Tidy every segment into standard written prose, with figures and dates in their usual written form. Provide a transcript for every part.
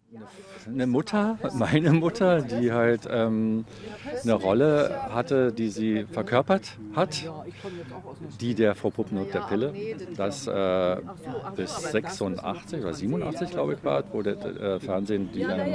Eine Mutter, meine Mutter, die halt eine Rolle hatte, die sie verkörpert hat, die der Frau Puppenhoek der Pille, das bis 86 oder 87, glaube ich, war, wo der Fernsehen die dann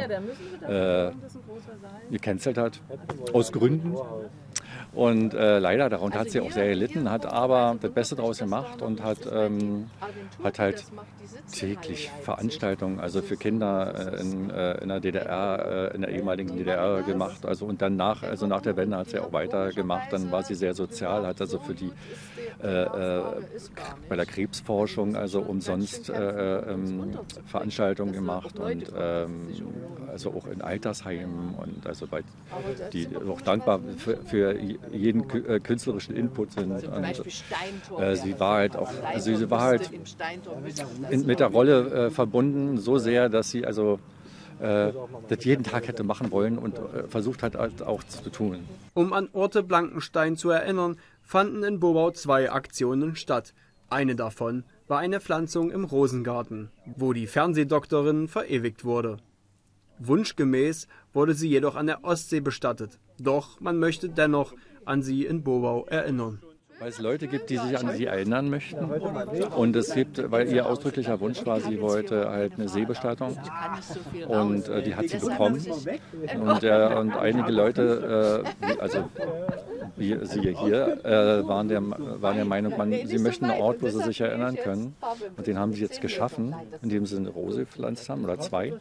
gecancelt hat, aus Gründen. Und leider, darunter hat sie auch sehr gelitten, hat aber das Beste daraus gemacht und hat halt täglich Veranstaltungen, also für Kinder in der DDR, in der ehemaligen DDR gemacht. Also und dann also nach der Wende hat sie auch weitergemacht. Dann war sie sehr sozial, hat also für die bei der Krebsforschung also umsonst Veranstaltungen gemacht und also auch in Altersheimen und also die auch dankbar für jeden künstlerischen Input sind. Und sie war halt auch, also sie war halt mit der Rolle verbunden so sehr, dass sie also das jeden Tag hätte machen wollen und versucht hat halt auch zu tun. Um an Orte Blankenstein zu erinnern, fanden in Bobau 2 Aktionen statt. Eine davon war eine Pflanzung im Rosengarten, wo die Fernsehdoktorin verewigt wurde. Wunschgemäß wurde sie jedoch an der Ostsee bestattet. Doch man möchte dennoch an sie in Bobau erinnern. Weil es Leute gibt, die sich an sie erinnern möchten. Und es gibt, weil ihr ausdrücklicher Wunsch war, sie wollte halt eine Seebestattung. Und die hat sie bekommen. Und einige Leute, also siehe hier, waren der Meinung, sie möchten einen Ort, wo sie sich erinnern können. Und den haben sie jetzt geschaffen, indem sie eine Rose gepflanzt haben, oder 2.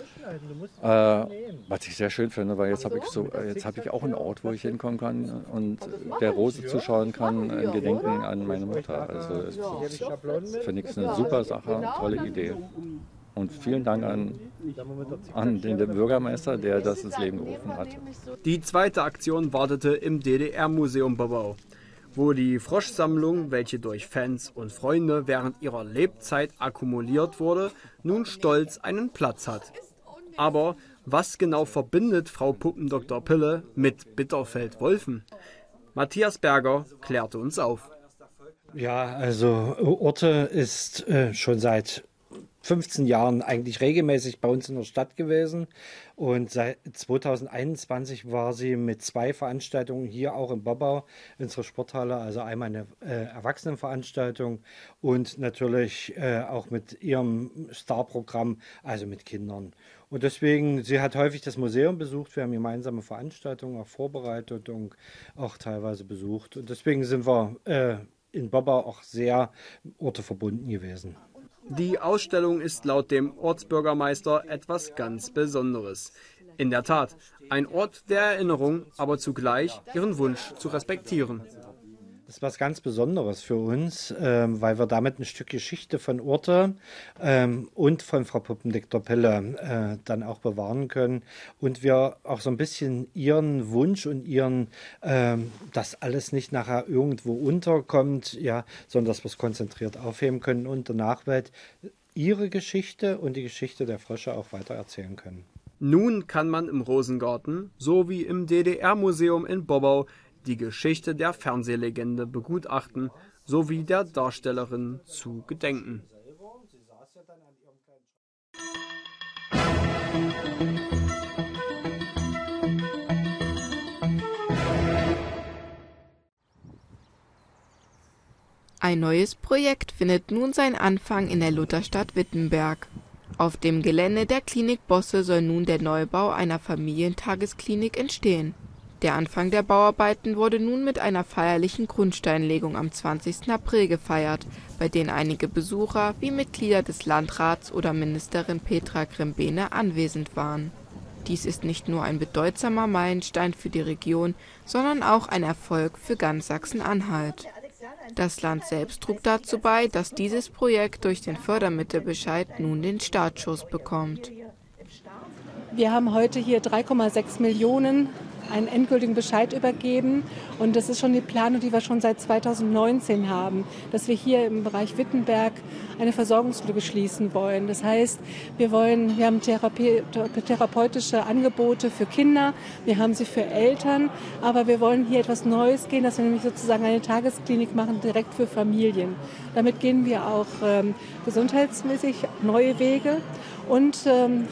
Was ich sehr schön finde, weil jetzt habe ich auch einen Ort, wo ich hinkommen kann und der Rose zuschauen kann, in Gedenken an meine Mutter. Also finde ich es eine super Sache, eine tolle Idee. Und vielen Dank an den Bürgermeister, der das ins Leben gerufen hat. Die zweite Aktion wartete im DDR-Museum Bobau, wo die Froschsammlung, welche durch Fans und Freunde während ihrer Lebzeit akkumuliert wurde, nun stolz einen Platz hat. Aber was genau verbindet Frau Puppendoktor Pille mit Bitterfeld-Wolfen? Matthias Berger klärte uns auf. Ja, also Orte ist schon seit 15 Jahren eigentlich regelmäßig bei uns in der Stadt gewesen und seit 2021 war sie mit 2 Veranstaltungen hier auch in Bobau, in unserer Sporthalle, also einmal eine Erwachsenenveranstaltung und natürlich auch mit ihrem Starprogramm, also mit Kindern. Und deswegen, sie hat häufig das Museum besucht, wir haben gemeinsame Veranstaltungen auch vorbereitet und auch teilweise besucht und deswegen sind wir in Bobau auch sehr orteverbunden gewesen. Die Ausstellung ist laut dem Ortsbürgermeister etwas ganz Besonderes. In der Tat, ein Ort der Erinnerung, aber zugleich ihren Wunsch zu respektieren. Das ist was ganz Besonderes für uns, weil wir damit ein Stück Geschichte von Orte und von Frau Puppendoktor Pille dann auch bewahren können. Und wir auch so ein bisschen ihren Wunsch und dass alles nicht nachher irgendwo unterkommt, ja, sondern dass wir es konzentriert aufheben können und der Nachwelt ihre Geschichte und die Geschichte der Frösche auch weiter erzählen können. Nun kann man im Rosengarten sowie im DDR-Museum in Bobau die Geschichte der Fernsehlegende begutachten, sowie der Darstellerin zu gedenken. Ein neues Projekt findet nun seinen Anfang in der Lutherstadt Wittenberg. Auf dem Gelände der Klinik Bosse soll nun der Neubau einer Familientagesklinik entstehen. Der Anfang der Bauarbeiten wurde nun mit einer feierlichen Grundsteinlegung am 20. April gefeiert, bei denen einige Besucher wie Mitglieder des Landrats oder Ministerin Petra Grimbene anwesend waren. Dies ist nicht nur ein bedeutsamer Meilenstein für die Region, sondern auch ein Erfolg für ganz Sachsen-Anhalt. Das Land selbst trug dazu bei, dass dieses Projekt durch den Fördermittelbescheid nun den Startschuss bekommt. Wir haben heute hier 3,6 Millionen einen endgültigen Bescheid übergeben. Und das ist schon die Planung, die wir schon seit 2019 haben, dass wir hier im Bereich Wittenberg eine Versorgungslücke schließen wollen. Das heißt, wir haben therapeutische Angebote für Kinder, wir haben sie für Eltern, aber wir wollen hier etwas Neues gehen, dass wir nämlich sozusagen eine Tagesklinik machen, direkt für Familien. Damit gehen wir auch gesundheitsmäßig neue Wege und